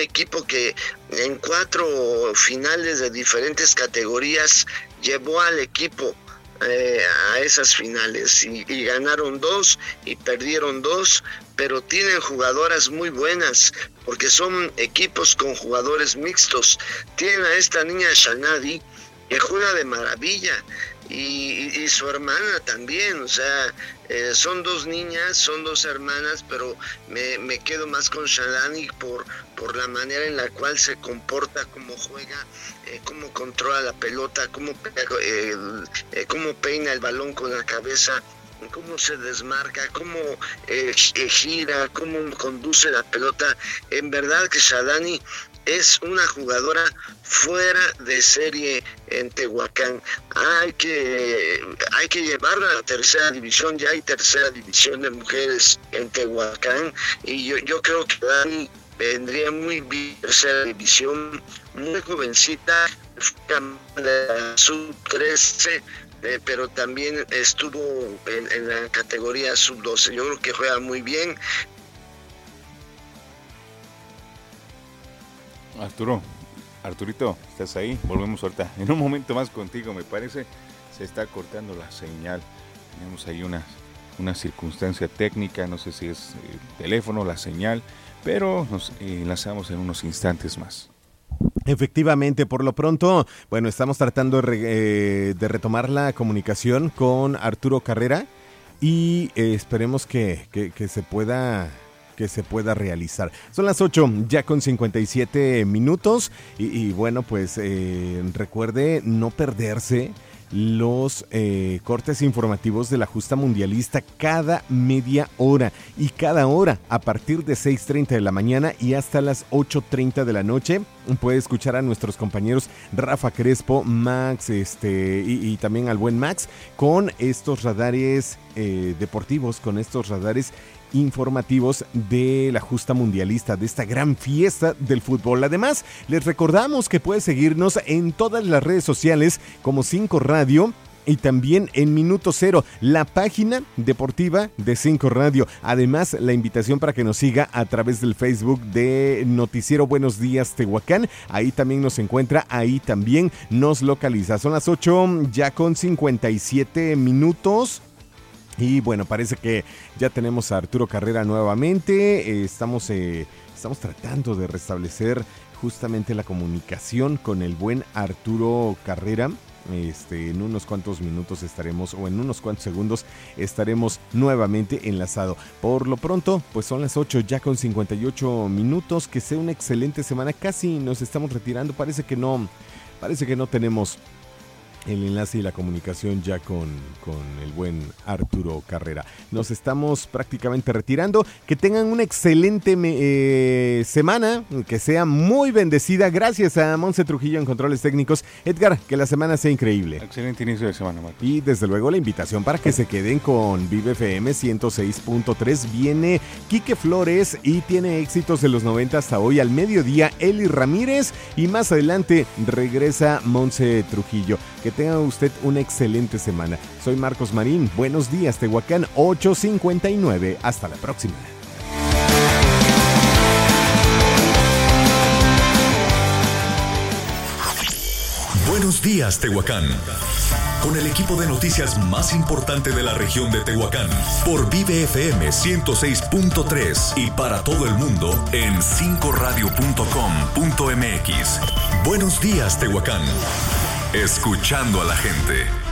equipo que en 4 finales de diferentes categorías llevó al equipo a esas finales y ganaron 2 y perdieron 2, pero tienen jugadoras muy buenas porque son equipos con jugadores mixtos. Tienen a esta niña Shanadi que juega de maravilla y su hermana también, o sea, son 2 niñas, son 2 hermanas, pero me quedo más con Shalani por la manera en la cual se comporta, cómo juega, cómo controla la pelota, cómo peina el balón con la cabeza, cómo se desmarca, cómo gira, cómo conduce la pelota. En verdad que Shalani es una jugadora fuera de serie en Tehuacán. Hay que llevarla a la tercera división. Ya hay tercera división de mujeres en Tehuacán y yo creo que Dani vendría muy bien tercera división, muy jovencita, sub-13, pero también estuvo en la categoría sub-12. Yo creo que juega muy bien. Arturito, ¿estás ahí? Volvemos ahorita en un momento más contigo, me parece. Se está cortando la señal. Tenemos ahí una circunstancia técnica, no sé si es el teléfono, la señal, pero nos enlazamos en unos instantes más. Efectivamente, por lo pronto, bueno, estamos tratando de retomar la comunicación con Arturo Carrera y esperemos que se pueda realizar. Son las 8 ya con 57 minutos y bueno, pues recuerde no perderse los cortes informativos de la Justa Mundialista cada media hora y cada hora a partir de 6:30 de la mañana y hasta las 8:30 de la noche. Puede escuchar a nuestros compañeros Rafa Crespo, Max y también al buen Max con estos radares deportivos, con estos radares informativos de la Justa Mundialista, de esta gran fiesta del fútbol. Además, les recordamos que puede seguirnos en todas las redes sociales como 5 Radio y también en Minuto Cero, la página deportiva de 5 Radio. Además, la invitación para que nos siga a través del Facebook de Noticiero Buenos Días Tehuacán. Ahí también nos encuentra, ahí también nos localiza. Son las 8 ya con 57 minutos. Y bueno, parece que ya tenemos a Arturo Carrera nuevamente. Estamos tratando de restablecer justamente la comunicación con el buen Arturo Carrera. En unos cuantos minutos o en unos cuantos segundos estaremos nuevamente enlazado. Por lo pronto, pues son las 8 ya con 58 minutos. Que sea una excelente semana. Casi nos estamos retirando. Parece que no tenemos el enlace y la comunicación ya con el buen Arturo Carrera. Nos estamos prácticamente retirando. Que tengan una excelente semana, que sea muy bendecida. Gracias a Monse Trujillo en controles técnicos. Edgar, que la semana sea increíble. Excelente inicio de semana, Marcos. Y desde luego la invitación para que se queden con Vive FM 106.3. Viene Quique Flores y tiene éxitos de los 90 hasta hoy. Al mediodía, Eli Ramírez. Y más adelante regresa Monse Trujillo. Que tenga usted una excelente semana. Soy Marcos Marín. Buenos días, Tehuacán, 8:59. Hasta la próxima. Buenos días, Tehuacán. Con el equipo de noticias más importante de la región de Tehuacán. Por Vive FM 106.3 y para todo el mundo en 5radio.com.mx. Buenos días, Tehuacán. Escuchando a la gente.